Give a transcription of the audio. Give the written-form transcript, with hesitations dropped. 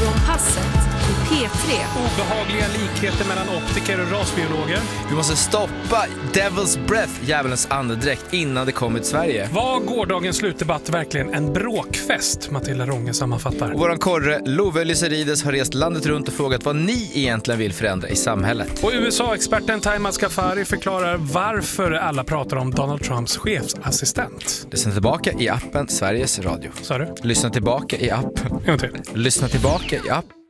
Morgonpasset i P3. Obehagliga likheter mellan optiker och rasbiologer. Vi måste stoppa Devil's Breath, djävulens andedräkt, innan det kommer till Sverige. Var gårdagens slutdebatt verkligen en bråkfest? Matilda Ronge sammanfattar. Och våran korre Love Lyserides har rest landet runt och frågat vad ni egentligen vill förändra i samhället. Och USA-experten Taima Skafari förklarar varför alla pratar om Donald Trumps chefsassistent. Lyssna tillbaka i appen Sveriges Radio. Sa du? Lyssna tillbaka i appen. En gång till. Lyssna tillbaka i appen.